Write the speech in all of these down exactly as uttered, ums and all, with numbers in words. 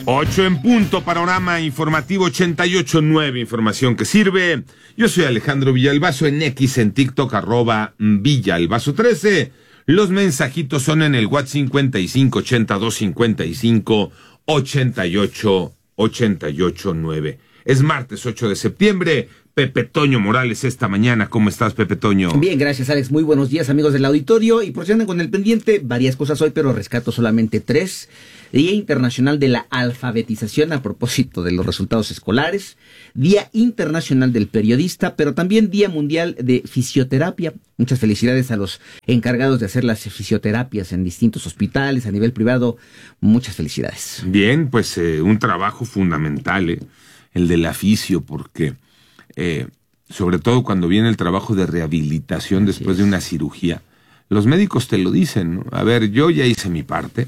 Ocho en punto, panorama informativo ochenta y ocho nueve, información que sirve. Yo soy Alejandro Villalbazo, en X, en TikTok, arroba Villalbazo trece. Los mensajitos son en el WhatsApp cincuenta y cinco ochenta y dos cincuenta y cinco ochenta y ocho ochenta y ocho nueve. Es martes ocho de septiembre. Pepe Toño Morales esta mañana. ¿Cómo estás, Pepe Toño? Bien, gracias, Alex. Muy buenos días, amigos del auditorio. Y por si andan con el pendiente, varias cosas hoy, pero rescato solamente tres. Día Internacional de la Alfabetización a propósito de los resultados escolares. Día Internacional del Periodista, pero también Día Mundial de Fisioterapia. Muchas felicidades a los encargados de hacer las fisioterapias en distintos hospitales, a nivel privado. Muchas felicidades. Bien, pues eh, un trabajo fundamental, eh, el de la fisio, porque... Eh, sobre todo cuando viene el trabajo de rehabilitación después de una cirugía, los médicos te lo dicen, ¿no? A ver, yo ya hice mi parte,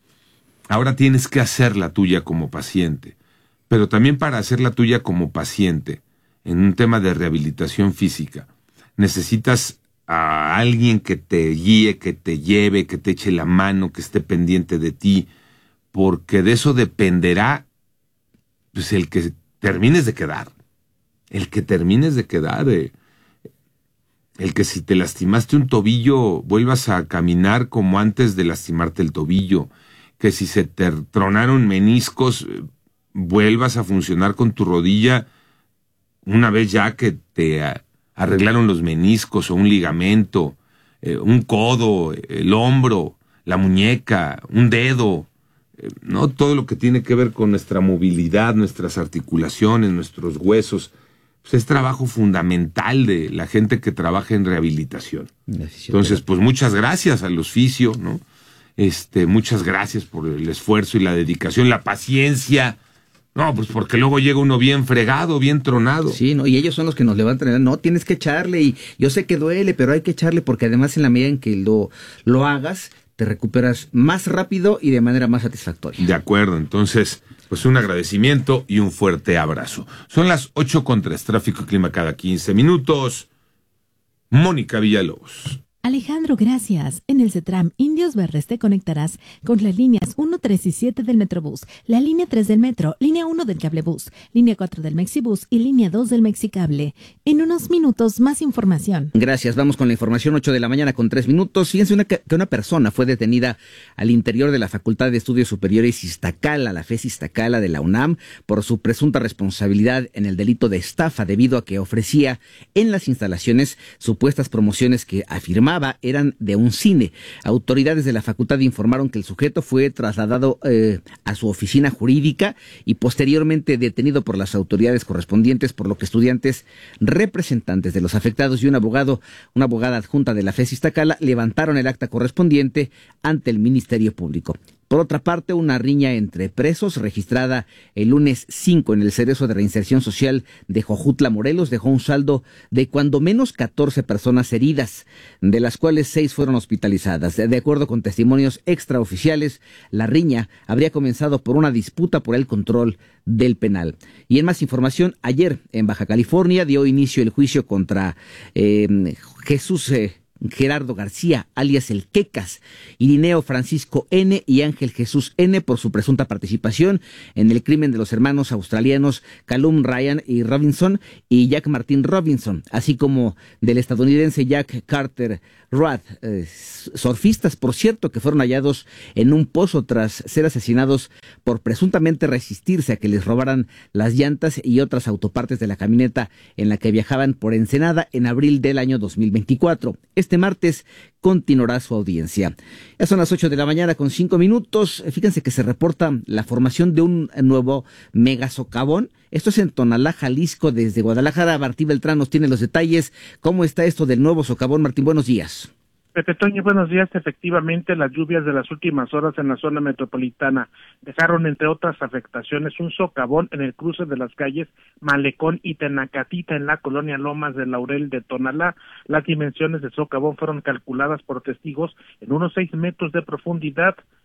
ahora tienes que hacer la tuya como paciente, pero también para hacer la tuya como paciente, en un tema de rehabilitación física, necesitas a alguien que te guíe, que te lleve, que te eche la mano, que esté pendiente de ti, porque de eso dependerá, pues, el que termines de quedar. El que termines de quedar, eh, el que si te lastimaste un tobillo, vuelvas a caminar como antes de lastimarte el tobillo, que si se te tronaron meniscos, eh, vuelvas a funcionar con tu rodilla una vez ya que te a, arreglaron los meniscos o un ligamento, eh, un codo, el hombro, la muñeca, un dedo, eh, no todo lo que tiene que ver con nuestra movilidad, nuestras articulaciones, nuestros huesos. Pues es trabajo fundamental de la gente que trabaja en rehabilitación. Entonces, pues muchas gracias a los fisio, ¿no? Este, muchas gracias por el esfuerzo y la dedicación, la paciencia. No, pues porque luego llega uno bien fregado, bien tronado. Sí, no, y ellos son los que nos levantan. No, tienes que echarle, y yo sé que duele, pero hay que echarle, porque además en la medida en que lo, lo hagas, te recuperas más rápido y de manera más satisfactoria. De acuerdo, entonces... Pues un agradecimiento y un fuerte abrazo. Son las ocho con tres, tráfico y clima cada quince minutos. Mónica Villalobos. Alejandro, gracias. En el CETRAM Indios Verdes te conectarás con las líneas uno, tres y siete del Metrobús, la línea tres del Metro, línea uno del Cablebús, línea cuatro del Mexibús y línea dos del Mexicable. En unos minutos, más información. Gracias. Vamos con la información, ocho de la mañana con tres minutos. Fíjense una, que una persona fue detenida al interior de la Facultad de Estudios Superiores Iztacala, la FES Iztacala de la UNAM, por su presunta responsabilidad en el delito de estafa, debido a que ofrecía en las instalaciones supuestas promociones que afirmaba eran de un cine. Autoridades de la facultad informaron que el sujeto fue trasladado eh, a su oficina jurídica y posteriormente detenido por las autoridades correspondientes, por lo que estudiantes, representantes de los afectados y un abogado, una abogada adjunta de la FES Iztacala levantaron el acta correspondiente ante el Ministerio Público. Por otra parte, una riña entre presos registrada el lunes cinco en el Cerezo de Reinserción Social de Jojutla, Morelos, dejó un saldo de cuando menos catorce personas heridas, de las cuales seis fueron hospitalizadas. De acuerdo con testimonios extraoficiales, la riña habría comenzado por una disputa por el control del penal. Y en más información, ayer en Baja California dio inicio el juicio contra eh, Jesús eh, Gerardo García, alias el Quecas, Irineo Francisco N. y Ángel Jesús N. por su presunta participación en el crimen de los hermanos australianos Callum Ryan y Robinson y Jack Martin Robinson, así como del estadounidense Jack Carter Rudd, eh, surfistas, por cierto, que fueron hallados en un pozo tras ser asesinados por presuntamente resistirse a que les robaran las llantas y otras autopartes de la camioneta en la que viajaban por Ensenada en abril del año dos mil veinticuatro. Este martes continuará su audiencia. Ya son las ocho de la mañana con cinco minutos. Fíjense que se reporta la formación de un nuevo megasocavón. Esto es en Tonalá, Jalisco. Desde Guadalajara, Martín Beltrán nos tiene los detalles. ¿Cómo está esto del nuevo socavón? Martín, buenos días. Pepe Toño, buenos días. Efectivamente, las lluvias de las últimas horas en la zona metropolitana dejaron, entre otras afectaciones, un socavón en el cruce de las calles Malecón y Tenacatita en la colonia Lomas del Laurel de Tonalá. Las dimensiones del socavón fueron calculadas por testigos en unos seis metros de profundidad.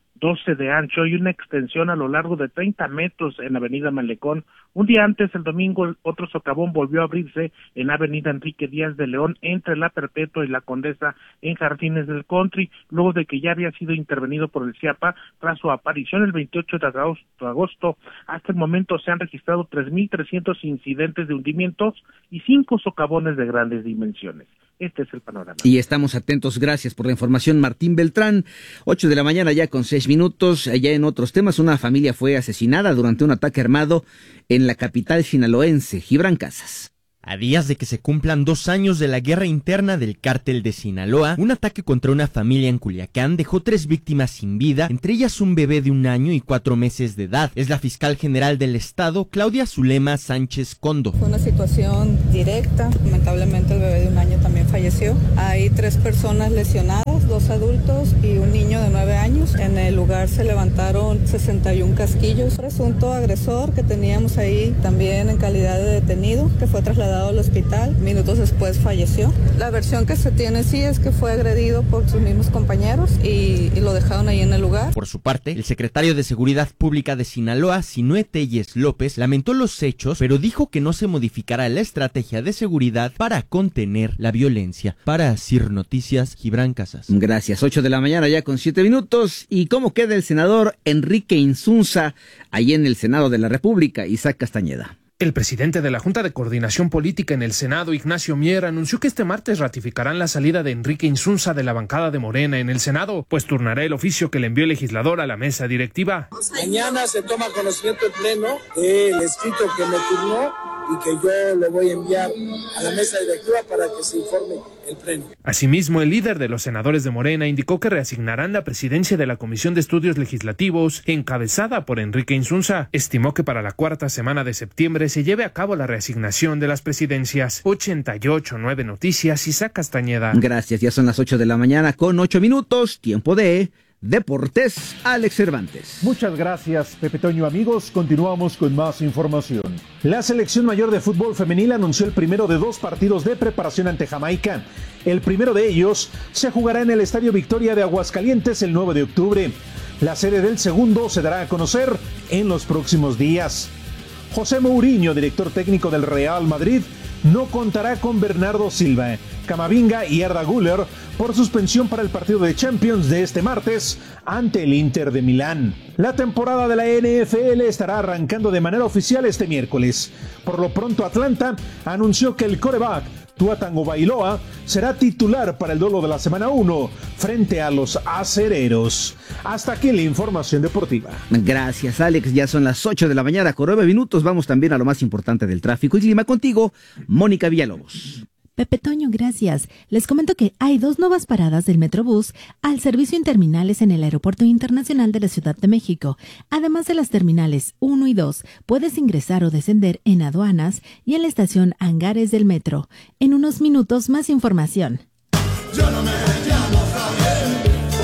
doce de ancho y una extensión a lo largo de treinta metros en Avenida Malecón. Un día antes, el domingo, otro socavón volvió a abrirse en Avenida Enrique Díaz de León, entre la Perpetua y la Condesa, en Jardines del Country, luego de que ya había sido intervenido por el CIAPA tras su aparición el veintiocho de agosto. Hasta el momento se han registrado tres mil trescientos incidentes de hundimientos y cinco socavones de grandes dimensiones. Este es el panorama. Y estamos atentos, gracias por la información, Martín Beltrán. Ocho de la mañana ya con seis minutos. Allá en otros temas, una familia fue asesinada durante un ataque armado en la capital sinaloense. Gibran Casas. A días de que se cumplan dos años de la guerra interna del cártel de Sinaloa, un ataque contra una familia en Culiacán dejó tres víctimas sin vida, entre ellas un bebé de un año y cuatro meses de edad. Es la fiscal general del estado, Claudia Zulema Sánchez Condo. Fue una situación directa, lamentablemente el bebé de un año también falleció. Hay tres personas lesionadas, dos adultos y un niño de nueve años. En el lugar se levantaron sesenta y un casquillos. Presunto agresor que teníamos ahí también en calidad de detenido, que fue trasladado al hospital, minutos después falleció. La versión que se tiene sí es que fue agredido por sus mismos compañeros y, y lo dejaron ahí en el lugar. Por su parte, el secretario de Seguridad Pública de Sinaloa, Sinué Telles López, lamentó los hechos, pero dijo que no se modificará la estrategia de seguridad para contener la violencia. Para Sir Noticias, Gibran Casas. Gracias, ocho de la mañana ya con siete minutos. ¿Y cómo queda el senador Enrique Insunza ahí en el Senado de la República? Isaac Castañeda. El presidente de la Junta de Coordinación Política en el Senado, Ignacio Mier, anunció que este martes ratificarán la salida de Enrique Insunza de la bancada de Morena en el Senado, pues turnará el oficio que le envió el legislador a la mesa directiva. Mañana se toma conocimiento en pleno del escrito que me turnó y que yo lo voy a enviar a la mesa directiva para que se informe el pleno. Asimismo, el líder de los senadores de Morena indicó que reasignarán la presidencia de la Comisión de Estudios Legislativos, encabezada por Enrique Insunza. Estimó que para la cuarta semana de septiembre se lleve a cabo la reasignación de las presidencias. ochenta y ocho punto nueve Noticias, Isaac Castañeda. Gracias, ya son las ocho de la mañana con ocho minutos, tiempo de Deportes, Alex Cervantes. Muchas gracias, Pepe Toño. Amigos, continuamos con más información. La selección mayor de fútbol femenil anunció el primero de dos partidos de preparación ante Jamaica. El primero de ellos se jugará en el Estadio Victoria de Aguascalientes el nueve de octubre. La sede del segundo se dará a conocer en los próximos días. José Mourinho, director técnico del Real Madrid, no contará con Bernardo Silva, Camavinga y Arda Güler por suspensión para el partido de Champions de este martes ante el Inter de Milán. La temporada de la N F L estará arrancando de manera oficial este miércoles. Por lo pronto, Atlanta anunció que el quarterback Tua Tagovailoa será titular para el duelo de la semana uno frente a los acereros. Hasta aquí la información deportiva. Gracias, Alex. Ya son las ocho de la mañana con nueve minutos. Vamos también a lo más importante del tráfico y clima contigo, Mónica Villalobos. Pepe Toño, gracias. Les comento que hay dos nuevas paradas del Metrobús al servicio en terminales en el Aeropuerto Internacional de la Ciudad de México. Además de las terminales uno y dos, puedes ingresar o descender en aduanas y en la estación Hangares del Metro. En unos minutos, más información. Yo no me llamo Javier.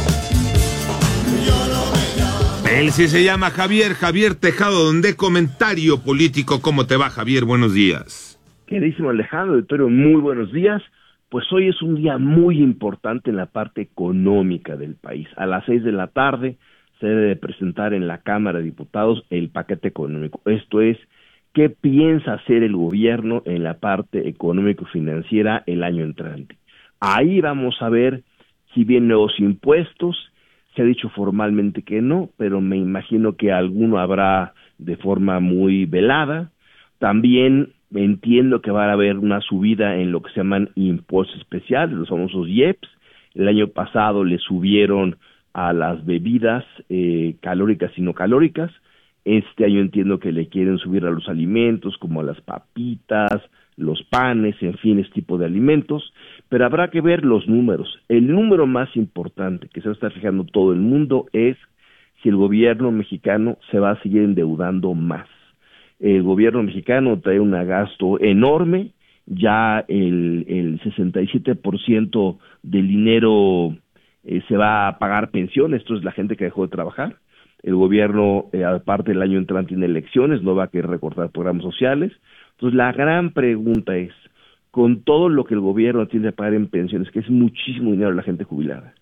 Yo no me llamo... Él sí se llama Javier, Javier Tejado, donde comentario político. ¿Cómo te va, Javier? Buenos días. Queridísimo Alejandro, auditorio, muy buenos días. Pues hoy es un día muy importante en la parte económica del país. A las seis de la tarde se debe de presentar en la Cámara de Diputados el paquete económico. Esto es, ¿qué piensa hacer el gobierno en la parte económico-financiera el año entrante? Ahí vamos a ver si vienen nuevos impuestos. Se ha dicho formalmente que no, pero me imagino que alguno habrá de forma muy velada. También entiendo que va a haber una subida en lo que se llaman impuestos especiales, los famosos I E P S. El año pasado le subieron a las bebidas eh, calóricas y no calóricas. Este año entiendo que le quieren subir a los alimentos, como a las papitas, los panes, en fin, este tipo de alimentos. Pero habrá que ver los números. El número más importante que se va a estar fijando todo el mundo es si el gobierno mexicano se va a seguir endeudando más. El gobierno mexicano trae un gasto enorme, ya el, el sesenta y siete por ciento del dinero eh, se va a pagar pensiones, esto es la gente que dejó de trabajar. El gobierno, eh, aparte del año entrante tiene elecciones, no va a querer recortar programas sociales. Entonces la gran pregunta es, con todo lo que el gobierno tiene que pagar en pensiones, que es muchísimo dinero a la gente jubilada,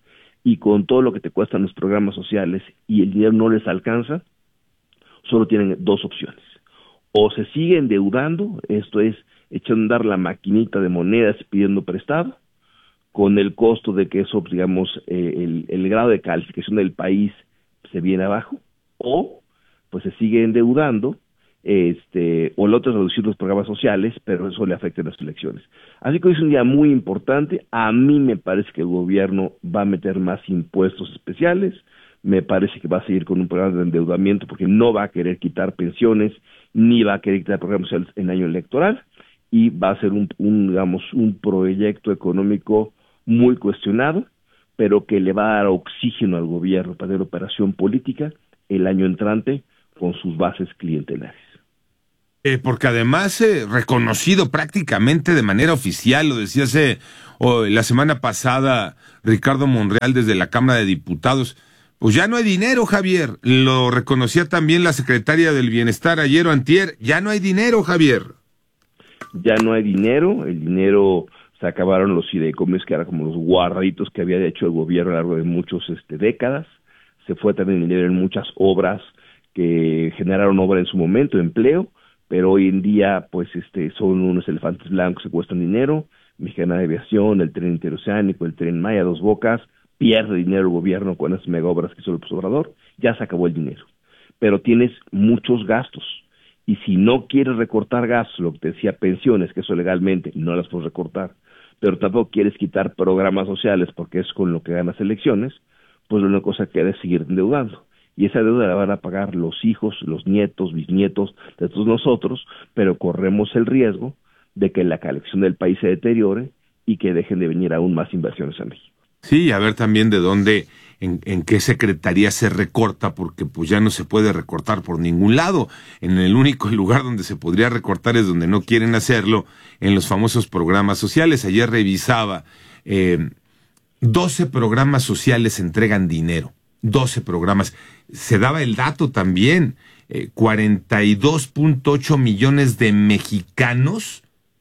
y con todo lo que te cuestan los programas sociales y el dinero no les alcanza, solo tienen dos opciones. O se sigue endeudando, esto es, echando a andar la maquinita de monedas pidiendo prestado, con el costo de que eso, digamos, eh, el, el grado de calificación del país se viene abajo, o pues se sigue endeudando, este, o el otro es reducir los programas sociales, pero eso le afecta a las elecciones. Así que hoy es un día muy importante. A mí me parece que el gobierno va a meter más impuestos especiales, me parece que va a seguir con un programa de endeudamiento porque no va a querer quitar pensiones, ni va a querer quitar programas sociales en año electoral, y va a ser un, un digamos, un proyecto económico muy cuestionado, pero que le va a dar oxígeno al gobierno para hacer operación política el año entrante con sus bases clientelares. Eh, porque además eh, reconocido prácticamente de manera oficial, lo decía hace, oh, la semana pasada Ricardo Monreal desde la Cámara de Diputados, pues ya no hay dinero, Javier. Lo reconocía también la secretaria del Bienestar ayer o antier, ya no hay dinero, Javier. Ya no hay dinero, el dinero, se acabaron los fideicomisos que eran como los guarditos que había hecho el gobierno a lo largo de muchas este, décadas, se fue también dinero en muchas obras que generaron obra en su momento, empleo, pero hoy en día pues este son unos elefantes blancos que cuestan dinero. Mexicana de Aviación, el tren interoceánico, el tren Maya, Dos Bocas, pierde dinero el gobierno con esas mega obras que hizo López Obrador, ya se acabó el dinero. Pero tienes muchos gastos, y si no quieres recortar gastos, lo que te decía, pensiones, que eso legalmente no las puedes recortar, pero tampoco quieres quitar programas sociales porque es con lo que ganas elecciones, pues la única cosa que queda es seguir endeudando. Y esa deuda la van a pagar los hijos, los nietos, bisnietos de todos nosotros, pero corremos el riesgo de que la colección del país se deteriore y que dejen de venir aún más inversiones a México. Sí, a ver también de dónde, en, en qué secretaría se recorta, porque pues ya no se puede recortar por ningún lado. En el único lugar donde se podría recortar es donde no quieren hacerlo, en los famosos programas sociales. Ayer revisaba, eh, doce programas sociales entregan dinero. doce programas. Se daba el dato también, eh, cuarenta y dos punto ocho millones de mexicanos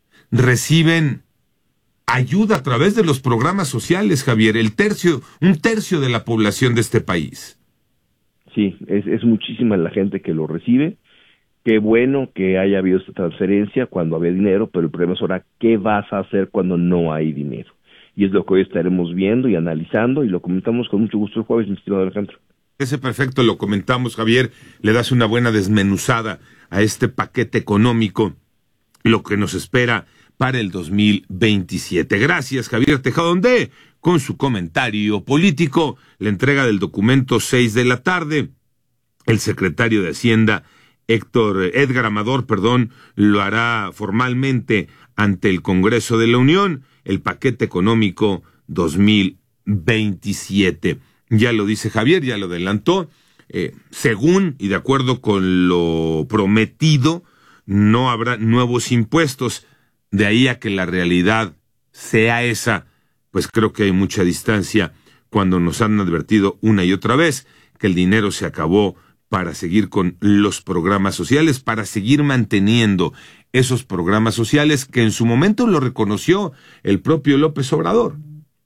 reciben ayuda a través de los programas sociales, Javier, el tercio, un tercio de la población de este país. Sí, es, es muchísima la gente que lo recibe. Qué bueno que haya habido esta transferencia cuando había dinero, pero el problema es ahora, ¿qué vas a hacer cuando no hay dinero? Y es lo que hoy estaremos viendo y analizando, y lo comentamos con mucho gusto el jueves, mi estimado Alejandro. Ese perfecto, lo comentamos, Javier, le das una buena desmenuzada a este paquete económico, lo que nos espera para el dos mil veintisiete. Gracias, Javier Tejadonde, con su comentario político, la entrega del documento seis de la tarde. El secretario de Hacienda, Héctor Edgar Amador, perdón, lo hará formalmente ante el Congreso de la Unión, el paquete económico dos mil veintisiete. Ya lo dice Javier, ya lo adelantó, eh, según y de acuerdo con lo prometido, no habrá nuevos impuestos. De ahí a que la realidad sea esa, pues creo que hay mucha distancia cuando nos han advertido una y otra vez que el dinero se acabó para seguir con los programas sociales, para seguir manteniendo esos programas sociales que en su momento lo reconoció el propio López Obrador.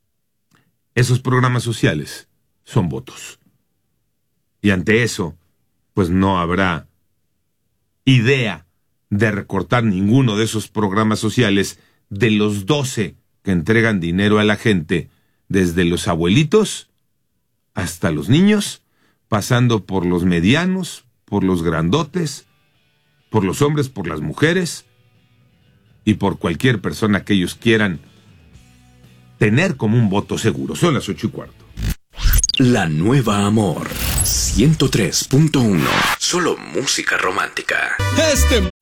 Esos programas sociales son votos. Y ante eso, pues no habrá idea de recortar ninguno de esos programas sociales de los doce que entregan dinero a la gente, desde los abuelitos hasta los niños, pasando por los medianos, por los grandotes, por los hombres, por las mujeres y por cualquier persona que ellos quieran tener como un voto seguro. Son las ocho y cuarto. La Nueva Amor ciento tres punto uno. Solo música romántica. Este